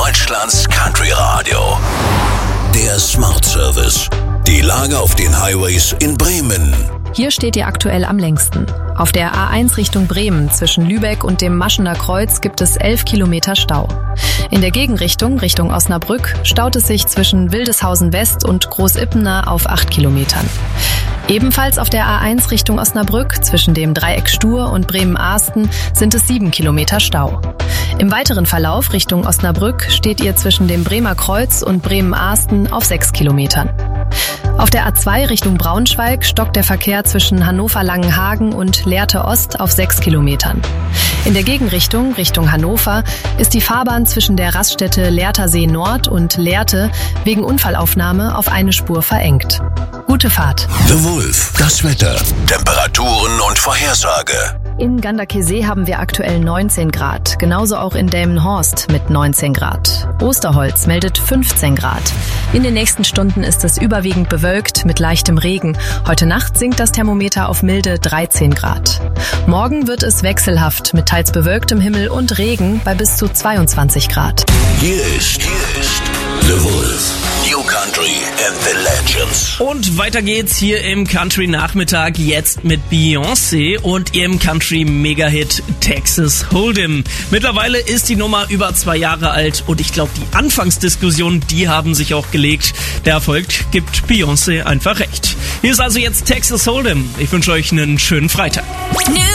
Deutschlands Country Radio. Der Smart Service. Die Lage auf den Highways in Bremen. Hier steht ihr aktuell am längsten. Auf der A1 Richtung Bremen zwischen Lübeck und dem Maschener Kreuz gibt es 11 Kilometer Stau. In der Gegenrichtung, Richtung Osnabrück, staut es sich zwischen Wildeshausen West und Großippener auf 8 Kilometern. Ebenfalls auf der A1 Richtung Osnabrück zwischen dem Dreieck Stur und Bremen-Ahsten sind es 7 Kilometer Stau. Im weiteren Verlauf Richtung Osnabrück steht ihr zwischen dem Bremer Kreuz und Bremen-Ahsten auf 6 Kilometern. Auf der A2 Richtung Braunschweig stockt der Verkehr zwischen Hannover-Langenhagen und Lehrte Ost auf 6 Kilometern. In der Gegenrichtung, Richtung Hannover, ist die Fahrbahn zwischen der Raststätte Lehrtersee Nord und Lehrte wegen Unfallaufnahme auf eine Spur verengt. Gute Fahrt. The Wolf, das Wetter, Temperaturen und Vorhersage. In Ganderkesee haben wir aktuell 19 Grad, genauso auch in Delmenhorst mit 19 Grad. Osterholz meldet 15 Grad. In den nächsten Stunden ist es überwiegend bewölkt mit leichtem Regen. Heute Nacht sinkt das Thermometer auf milde 13 Grad. Morgen wird es wechselhaft mit teils bewölktem Himmel und Regen bei bis zu 22 Grad. Hier ist The Wolf. New Country and the Legends. Und weiter geht's hier im Country Nachmittag jetzt mit Beyoncé und ihrem Country Mega-Hit Texas Hold'em. Mittlerweile ist die Nummer über 2 Jahre alt und ich glaube, die Anfangsdiskussionen, die haben sich auch gelegt. Der Erfolg gibt Beyoncé einfach recht. Hier ist also jetzt Texas Hold'em. Ich wünsche euch einen schönen Freitag.